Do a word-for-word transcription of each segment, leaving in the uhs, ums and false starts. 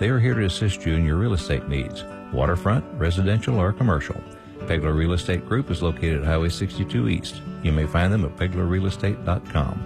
They are here to assist you in your real estate needs, waterfront, residential, or commercial. Pegler Real Estate Group is located at Highway sixty-two East. You may find them at pegler real estate dot com.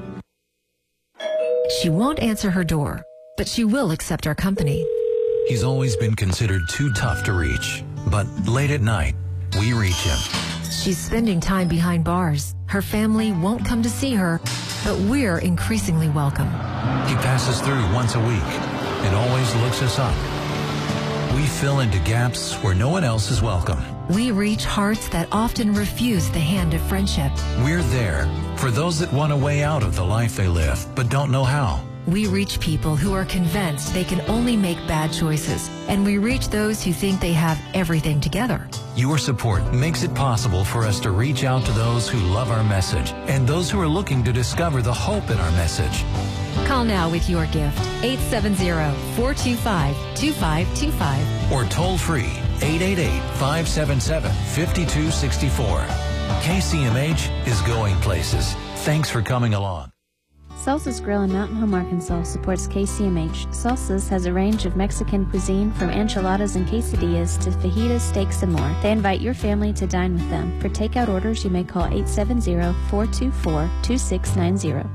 She won't answer her door, but she will accept our company. He's always been considered too tough to reach, but late at night, we reach him. She's spending time behind bars. Her family won't come to see her, but we're increasingly welcome. He passes through once a week and always looks us up. We fill into gaps where no one else is welcome. We reach hearts that often refuse the hand of friendship. We're there for those that want a way out of the life they live, but don't know how. We reach people who are convinced they can only make bad choices, and we reach those who think they have everything together. Your support makes it possible for us to reach out to those who love our message and those who are looking to discover the hope in our message. Call now with your gift, eight seven zero, four two five, two five two five. Or toll free, eight eight eight, five seven seven, five two six four. K C M H is going places. Thanks for coming along. Salsa's Grill in Mountain Home, Arkansas supports K C M H. Salsa's has a range of Mexican cuisine from enchiladas and quesadillas to fajitas, steaks, and more. They invite your family to dine with them. For takeout orders, you may call eight seven zero, four two four, two six nine zero.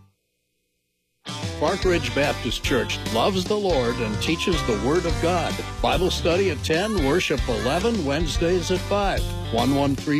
Park Ridge Baptist Church loves the Lord and teaches the Word of God. Bible study at ten, worship eleven, Wednesdays at five. one one three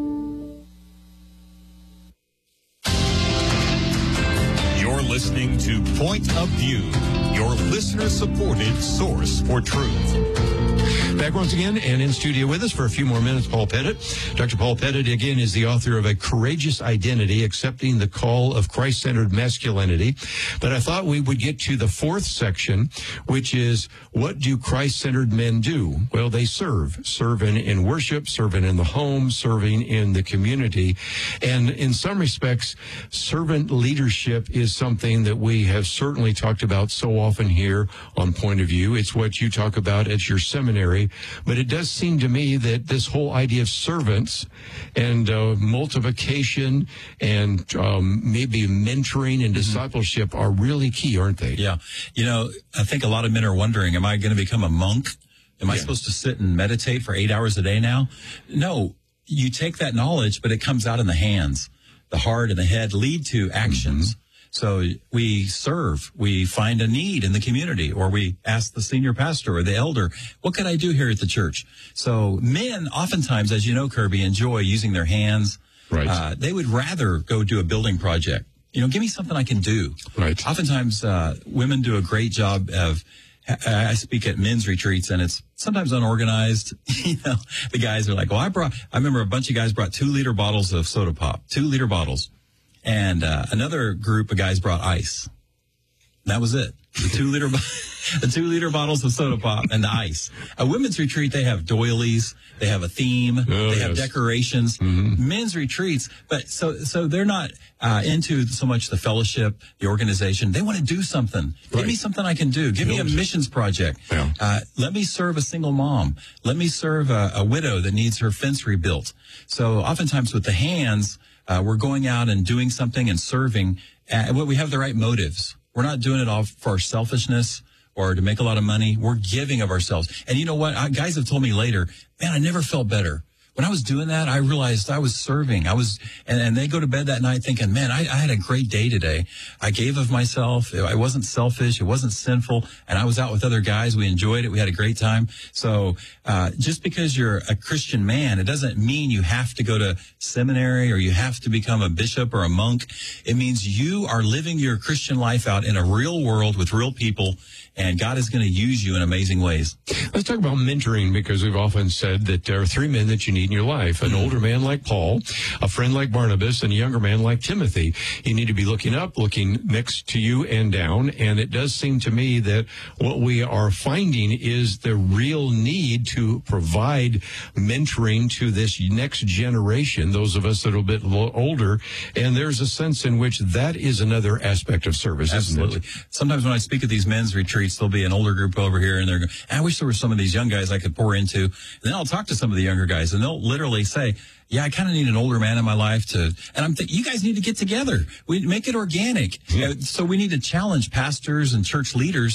You're listening to Point of View, your listener-supported source for truth. Back once again and in studio with us for a few more minutes, Paul Pettit. Doctor Paul Pettit, again, is the author of A Courageous Identity, Accepting the Call of Christ-Centered Masculinity. But I thought we would get to the fourth section, which is, what do Christ-centered men do? Well, they serve. Serving in worship, serving in the home, serving in the community. And in some respects, servant leadership is something that we have certainly talked about so often here on Point of View. It's what you talk about at your seminary. But it does seem to me that this whole idea of servants and uh, multiplication and um, maybe mentoring and discipleship are really key, aren't they? Yeah. You know, I think a lot of men are wondering, am I going to become a monk? Am I yeah. supposed to sit and meditate for eight hours a day now? No, you take that knowledge, but it comes out in the hands. The heart and the head lead to actions. Mm-hmm. So we serve, we find a need in the community, or we ask the senior pastor or the elder, what can I do here at the church? So men oftentimes, as you know, Kirby, enjoy using their hands. Right. Uh, they would rather go do a building project. You know, give me something I can do. Right. Oftentimes, uh, women do a great job of, I speak at men's retreats, and it's sometimes unorganized. You know, the guys are like, well, I brought, I remember a bunch of guys brought two liter bottles of soda pop, two liter bottles. And uh, another group of guys brought ice. That was it. The two liter, the two liter bottles of soda pop and the ice. A women's retreat, they have doilies, they have a theme, oh, they have yes. decorations. Mm-hmm. Men's retreats, but so so they're not uh, into so much the fellowship, the organization. They want to do something. Right. Give me something I can do. Give Build. me a missions project. Yeah. Uh, let me serve a single mom. Let me serve a, a widow that needs her fence rebuilt. So oftentimes with the hands, Uh, we're going out and doing something and serving. Uh, we have the right motives. We're not doing it all for selfishness or to make a lot of money. We're giving of ourselves. And you know what? I, guys have told me later, man, I never felt better. When I was doing that, I realized I was serving. I was, and, and they go to bed that night thinking, man, I, I had a great day today. I gave of myself. I wasn't selfish. It wasn't sinful. And I was out with other guys. We enjoyed it. We had a great time. So, uh, just because you're a Christian man, it doesn't mean you have to go to seminary or you have to become a bishop or a monk. It means you are living your Christian life out in a real world with real people, and God is going to use you in amazing ways. Let's talk about mentoring, because we've often said that there are three men that you need in your life. An older man like Paul, a friend like Barnabas, and a younger man like Timothy. You need to be looking up, looking next to you and down. And it does seem to me that what we are finding is the real need to provide mentoring to this next generation, those of us that are a bit older. And there's a sense in which that is another aspect of service, Absolutely. isn't it? Sometimes when I speak at these men's retreats, there'll be an older group over here, and they're going, I wish there were some of these young guys I could pour into. And then I'll talk to some of the younger guys, and they'll literally say, yeah, I kind of need an older man in my life to, and I'm thinking, you guys need to get together. We make it organic. Yeah. Uh, so we need to challenge pastors and church leaders.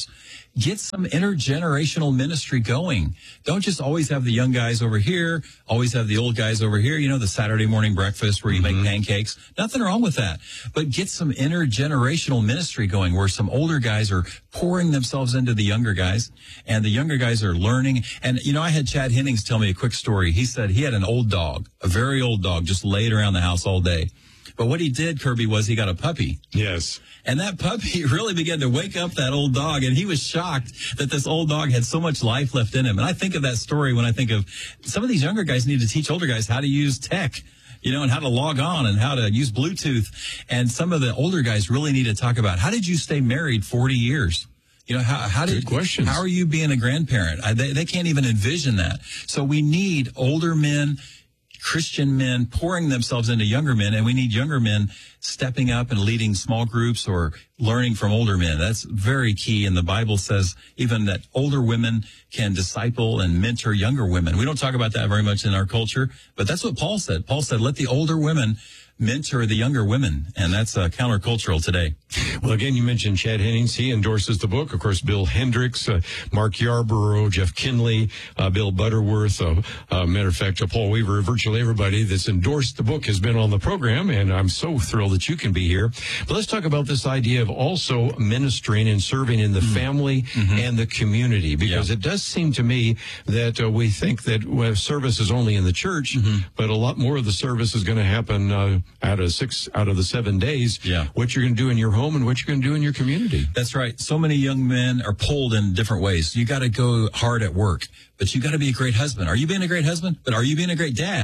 get some intergenerational ministry going. Don't just always have the young guys over here, always have the old guys over here, you know, the Saturday morning breakfast where you mm-hmm. make pancakes. Nothing wrong with that. But get some intergenerational ministry going where some older guys are pouring themselves into the younger guys, and the younger guys are learning. And, you know, I had Chad Hennings tell me a quick story. He said he had an old dog, a very old dog, just laid around the house all day. But what he did, Kirby, was he got a puppy. Yes. And that puppy really began to wake up that old dog, and he was shocked that this old dog had so much life left in him. And I think of that story when I think of some of these younger guys need to teach older guys how to use tech, you know, and how to log on and how to use Bluetooth. And some of the older guys really need to talk about, how did you stay married forty years? You know, how, how did, Good questions. How are you being a grandparent? I, they, they can't even envision that. So we need older men, Christian men pouring themselves into younger men, and we need younger men stepping up and leading small groups or learning from older men. That's very key. And the Bible says even that older women can disciple and mentor younger women. We don't talk about that very much in our culture, but that's what Paul said. Paul said, let the older women mentor the younger women, and that's uh, countercultural today. Well, again, you mentioned Chad Hennings. He endorses the book. Of course, Bill Hendricks, uh, Mark Yarborough, Jeff Kinley, uh, Bill Butterworth. Uh, uh, matter of fact, uh, Paul Weaver, virtually everybody that's endorsed the book has been on the program, and I'm so thrilled that you can be here. But let's talk about this idea of also ministering and serving in the mm-hmm. family mm-hmm. and the community, because yeah. it does seem to me that uh, we think that well, service is only in the church, mm-hmm. but a lot more of the service is going to happen uh, out of six out of the seven days. Yeah. What you're going to do in your home and what you're going to do in your community. That's right. So many young men are pulled in different ways. You got to go hard at work, but you got to be a great husband. Are you being a great husband? But are you being a great dad?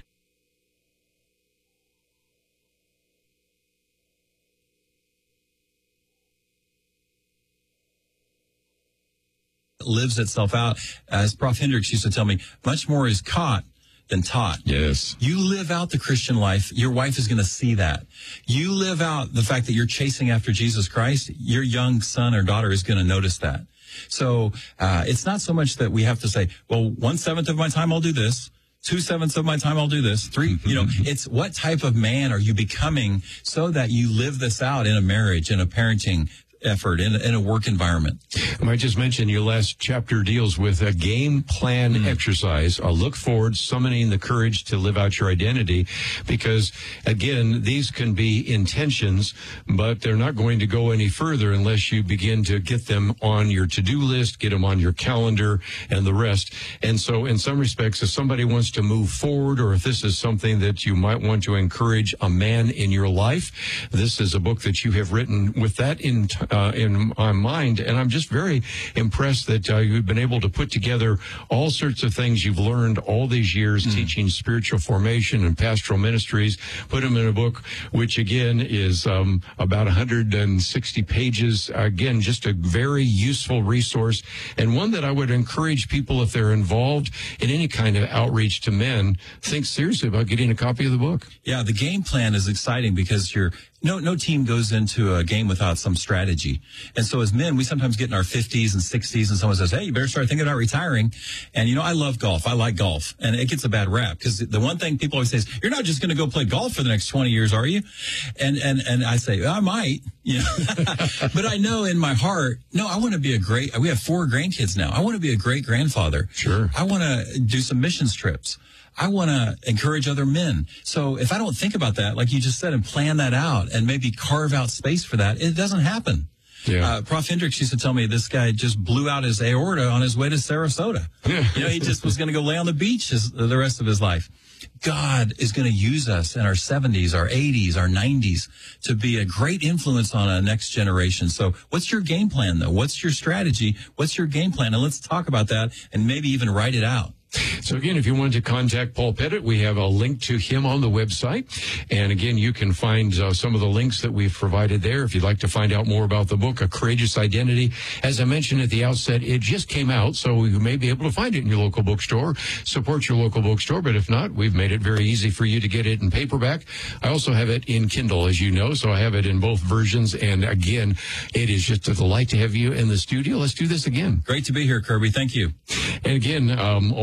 Lives itself out. As Prof Hendricks used to tell me, much more is caught than taught. Yes. You live out the Christian life, your wife is going to see that. You live out the fact that you're chasing after Jesus Christ, your young son or daughter is going to notice that. So uh, it's not so much that we have to say, well, one seventh of my time I'll do this, two sevenths of my time I'll do this, three, you know, it's what type of man are you becoming so that you live this out in a marriage, in a parenting effort, in, in a work environment. I might just mention your last chapter deals with a game plan mm. exercise, a look forward, summoning the courage to live out your identity, because again, these can be intentions, but they're not going to go any further unless you begin to get them on your to-do list, get them on your calendar and the rest. And so in some respects, if somebody wants to move forward, or if this is something that you might want to encourage a man in your life, this is a book that you have written with that in Uh, in my mind, and I'm just very impressed that uh, you've been able to put together all sorts of things you've learned all these years mm. teaching spiritual formation and pastoral ministries, put them in a book, which again is um, about one hundred sixty pages. Again, just a very useful resource, and one that I would encourage people, if they're involved in any kind of outreach to men, think seriously about getting a copy of the book. Yeah, the game plan is exciting because you're No, no team goes into a game without some strategy. And so as men, we sometimes get in our fifties and sixties and someone says, hey, you better start thinking about retiring. And, you know, I love golf. I like golf. And it gets a bad rap because the one thing people always say is, you're not just going to go play golf for the next twenty years, are you? And, and, and I say, I might, you know, but I know in my heart, no, I want to be a great, we have four grandkids now. I want to be a great grandfather. Sure. I want to do some missions trips. I want to encourage other men. So if I don't think about that, like you just said, and plan that out and maybe carve out space for that, it doesn't happen. Yeah. Uh, Prof Hendricks used to tell me this guy just blew out his aorta on his way to Sarasota. Yeah. You know, he just was going to go lay on the beach his, the rest of his life. God is going to use us in our seventies, our eighties, our nineties to be a great influence on a next generation. So what's your game plan, though? What's your strategy? What's your game plan? And let's talk about that and maybe even write it out. So again, if you want to contact Paul Pettit, we have a link to him on the website. And again, you can find uh, some of the links that we've provided there. If you'd like to find out more about the book, A Courageous Identity, as I mentioned at the outset, it just came out, so you may be able to find it in your local bookstore. Support your local bookstore, but if not, we've made it very easy for you to get it in paperback. I also have it in Kindle, as you know, so I have it in both versions. And again, it is just a delight to have you in the studio. Let's do this again. Great to be here, Kirby. Thank you. And again, um, always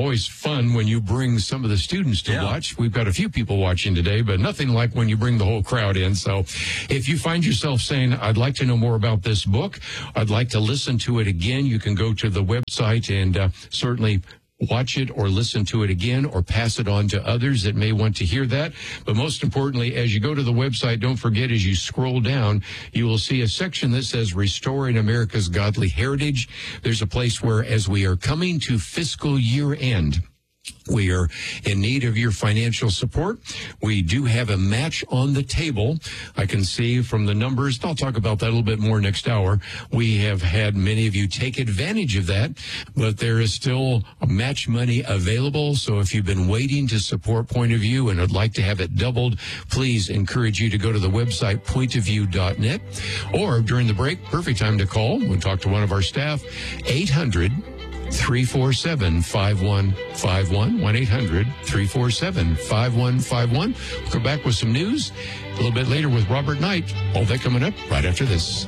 fun when you bring some of the students to Yeah. watch. We've got a few people watching today, but nothing like when you bring the whole crowd in. So if you find yourself saying, I'd like to know more about this book, I'd like to listen to it again, you can go to the website and uh, certainly watch it or listen to it again or pass it on to others that may want to hear that. But most importantly, as you go to the website, don't forget, as you scroll down, you will see a section that says Restoring America's Godly Heritage. There's a place where, as we are coming to fiscal year end, we are in need of your financial support. We do have a match on the table. I can see from the numbers, and I'll talk about that a little bit more next hour. We have had many of you take advantage of that, but there is still match money available. So if you've been waiting to support Point of View and would like to have it doubled, please encourage you to go to the website point of view dot net, or during the break, perfect time to call. We'll talk to one of our staff, eight hundred, three four seven, five one five one, one eight hundred, three four seven, five one five one. We'll come back with some news a little bit later with Robert Knight. All that coming up right after this.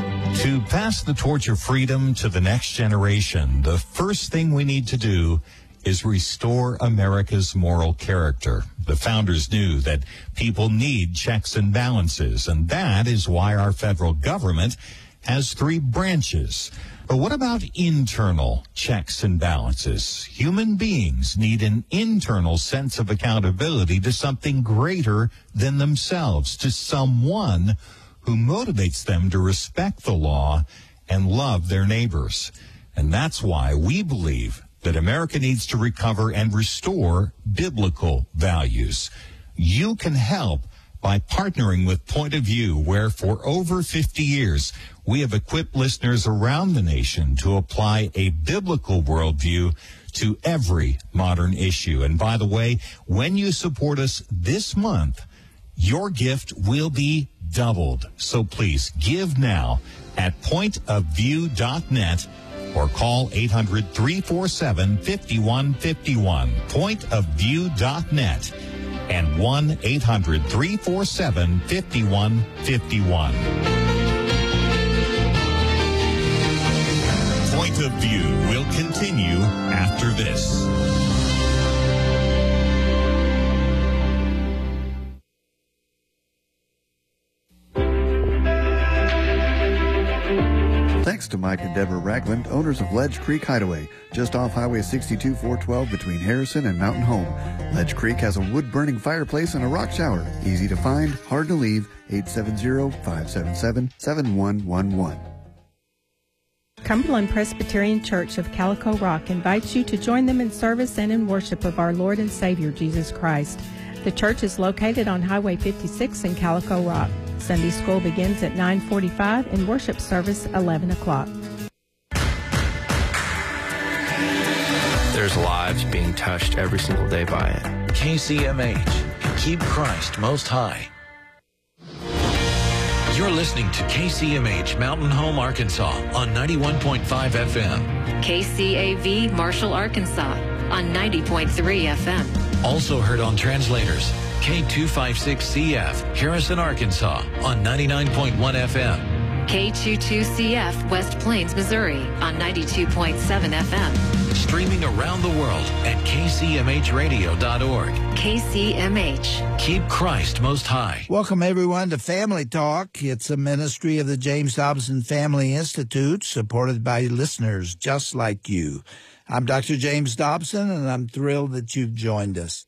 To pass the torch of freedom to the next generation, the first thing we need to do is restore America's moral character. The founders knew that people need checks and balances, and that is why our federal government has three branches. But what about internal checks and balances? Human beings need an internal sense of accountability to something greater than themselves, to someone who motivates them to respect the law and love their neighbors. And that's why we believe that America needs to recover and restore biblical values. You can help by partnering with Point of View, where for over fifty years, we have equipped listeners around the nation to apply a biblical worldview to every modern issue. And by the way, when you support us this month, your gift will be doubled. So please give now at point of view dot net or call eight hundred, three four seven, five one five one, point of view dot net. And one eight hundred, three four seven, five one five one. Point of View will continue after this. Thanks to Mike and Deborah Ragland, owners of Ledge Creek Hideaway, just off Highway sixty-two four twelve between Harrison and Mountain Home. Ledge Creek has a wood-burning fireplace and a rock shower. Easy to find, hard to leave. eight seven zero, five seven seven, seven one one one. Cumberland Presbyterian Church of Calico Rock invites you to join them in service and in worship of our Lord and Savior Jesus Christ. The church is located on Highway fifty-six in Calico Rock. Sunday school begins at nine forty-five and worship service eleven o'clock. There's lives being touched every single day by it. K C M H. Keep Christ most high. You're listening to K C M H Mountain Home, Arkansas on ninety-one point five F M. K C A V Marshall, Arkansas on ninety point three F M. Also heard on translators, K two fifty-six C F, Harrison, Arkansas on ninety-nine point one F M. K twenty-two C F, West Plains, Missouri on ninety-two point seven F M. Streaming around the world at K C M H radio dot org. K C M H. Keep Christ most high. Welcome, everyone, to Family Talk. It's a ministry of the James Dobson Family Institute, supported by listeners just like you. I'm Doctor James Dobson, and I'm thrilled that you've joined us.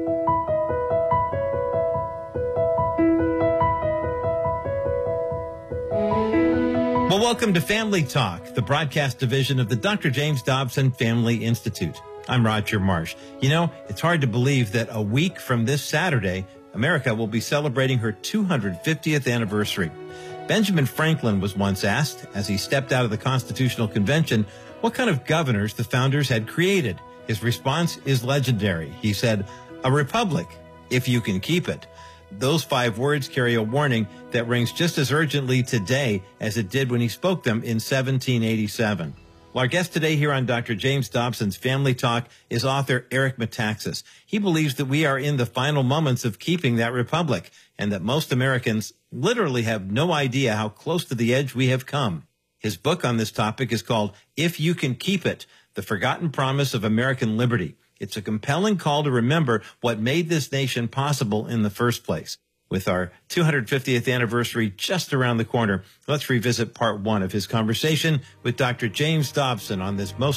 Well, welcome to Family Talk, the broadcast division of the Doctor James Dobson Family Institute. I'm Roger Marsh. You know, it's hard to believe that a week from this Saturday, America will be celebrating her two hundred fiftieth anniversary. Benjamin Franklin was once asked, as he stepped out of the Constitutional Convention, what kind of governors the founders had created. His response is legendary. He said, "A republic, if you can keep it." Those five words carry a warning that rings just as urgently today as it did when he spoke them in seventeen eighty-seven. Well, our guest today here on Doctor James Dobson's Family Talk is author Eric Metaxas. He believes that we are in the final moments of keeping that republic, and that most Americans literally have no idea how close to the edge we have come. His book on this topic is called If You Can Keep It, The Forgotten Promise of American Liberty. It's a compelling call to remember what made this nation possible in the first place. With our two hundred fiftieth anniversary just around the corner, let's revisit part one of his conversation with Doctor James Dobson on this most